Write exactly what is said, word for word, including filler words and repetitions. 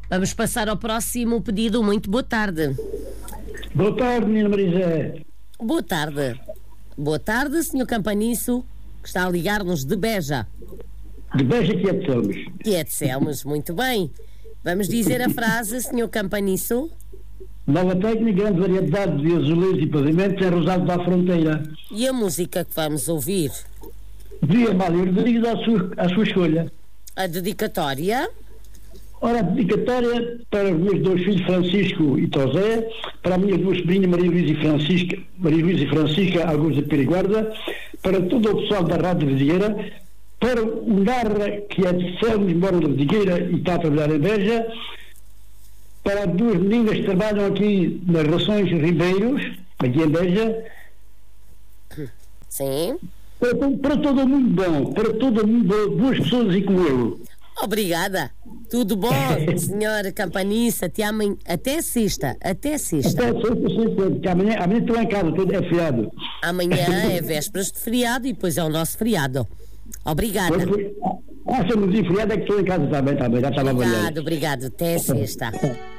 Vamos passar ao próximo pedido. Muito boa tarde. Boa tarde, menina Marisé. Boa tarde. Boa tarde, senhor Campaniço, que está a ligar-nos de Beja. De Beja que é de Selmos. Que é de Selmos, muito bem. Vamos dizer a frase, senhor Campaniço. Nova técnica, grande variedade de azulejos e pavimentos em Rosado da Fronteira. E a música que vamos ouvir? De Amália Rodrigues à sua, à sua escolha. A dedicatória? Ora, a dedicatória para os meus dois filhos, Francisco e Tosé, para a minha duas sobrinhas, Maria Luísa e Francisca, Maria Luísa e Francisca, alguns da Periguarda, para todo o pessoal da Rádio Vidigueira, para o Narra, que é de Selmos, mora na Vidigueira e está a trabalhar em Beja, para as duas meninas que trabalham aqui nas Rações Ribeiros, aqui em Beja. Sim. Para, para todo mundo bom, para todo mundo bom, boas pessoas e como eu. Obrigada. Tudo bom, senhor Campaniço? Até amanhã, até sexta, até sexta. Até sexta, sexta, porque amanhã, amanhã estou em casa, todo é feriado. Amanhã é vésperas de feriado e depois é o nosso feriado. Obrigada. Ah, se eu não dizer feriado é que estou em casa também, também, já estava a Obrigado, obrigado. Até sexta.